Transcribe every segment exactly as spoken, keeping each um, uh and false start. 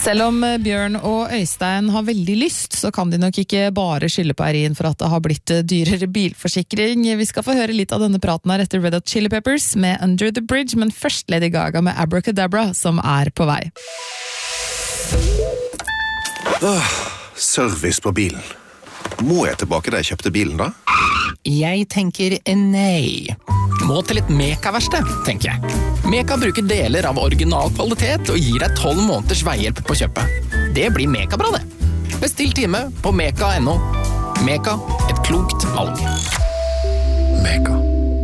Selv om Bjørn og Øystein har veldig lyst, så kan de nok ikke bare skylde på Erin for at det har blitt dyrere bilforsikring. Vi skal få høre litt av denne praten her etter Red Hot Chili Peppers med Under the Bridge, men først Lady Gaga med Abracadabra, som er på vei. Åh, service på bilen. Må jeg tilbake da jeg kjøpte bilen da? Jeg tenker nei. Må til et Meka-verksted, tenker jeg. Meka bruker deler av original kvalitet og gir deg tolv måneders veihjelp på kjøpet. Det blir Meka-bra, det. Bestill time på meka punktum no. Meka, et klokt valg. Meka.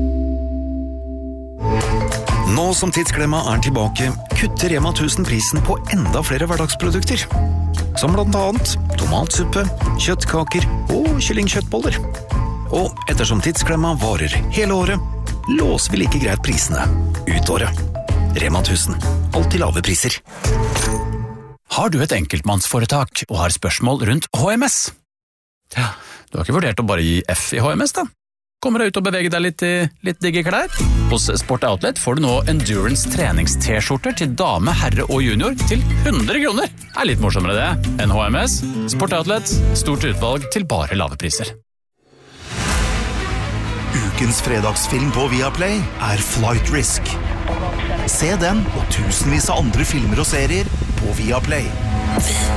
Nå som Tidsklemma er tilbake, kutter Rema tusen prisen på enda flere hverdagsprodukter. Som blant annet tomatsuppe, kjøttkaker og kyllingkjøttboller. Og ettersom Tidsklemma varer hele året, låser vi like greit prisene ut året. Rema tusen, alltid lave priser. Har du et enkeltmannsforetak og har spørsmål rundt H M S? Ja, du har ikke vurdert å bare gi F i H M S da? Kommer deg ut og bevege deg litt i litt digge klær? Hos Sport Outlet får du nå Endurance trenings-t-skjorter til dame, herre og junior til hundre kroner. Er litt morsommere det enn H M S. Sport Outlet, stort utvalg til bare lave priser. Ukens fredagsfilm på Viaplay er Flight Risk. Se den og tusenvis av andre filmer og serier på Viaplay.